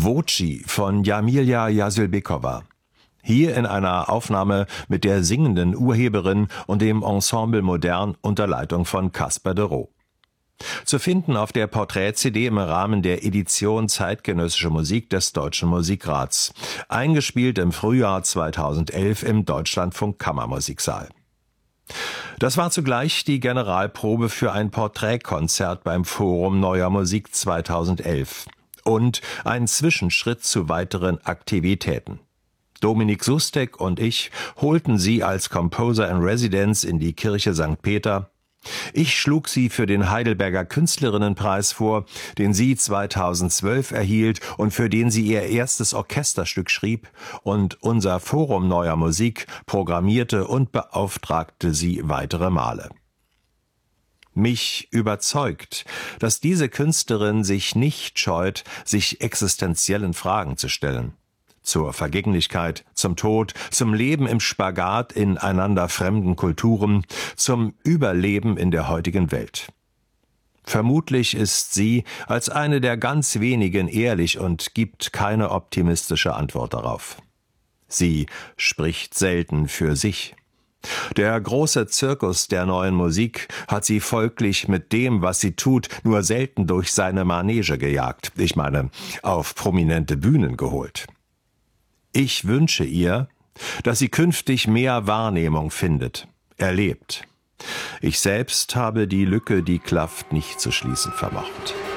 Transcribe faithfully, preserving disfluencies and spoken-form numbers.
Voci von Jamilia Jasylbekova. Hier in einer Aufnahme mit der singenden Urheberin und dem Ensemble Modern unter Leitung von Kasper de Roo. Zu finden auf der Porträt-C D im Rahmen der Edition Zeitgenössische Musik des Deutschen Musikrats. Eingespielt im Frühjahr zweitausendelf im Deutschlandfunk Kammermusiksaal. Das war zugleich die Generalprobe für ein Porträtkonzert beim Forum Neuer Musik zweitausendelf und ein Zwischenschritt zu weiteren Aktivitäten. Dominik Sustek und ich holten sie als Composer in Residence in die Kirche Sankt Peter. Ich schlug sie für den Heidelberger Künstlerinnenpreis vor, den sie zweitausendzwölf erhielt und für den sie ihr erstes Orchesterstück schrieb, und unser Forum Neuer Musik programmierte und beauftragte sie weitere Male. Mich überzeugt, dass diese Künstlerin sich nicht scheut, sich existenziellen Fragen zu stellen. Zur Vergänglichkeit, zum Tod, zum Leben im Spagat in einander fremden Kulturen, zum Überleben in der heutigen Welt. Vermutlich ist sie als eine der ganz wenigen ehrlich und gibt keine optimistische Antwort darauf. Sie spricht selten für sich. Der große Zirkus der neuen Musik hat sie folglich mit dem, was sie tut, nur selten durch seine Manege gejagt, ich meine, auf prominente Bühnen geholt. Ich wünsche ihr, dass sie künftig mehr Wahrnehmung findet, erlebt. Ich selbst habe die Lücke, die klafft, nicht zu schließen vermocht.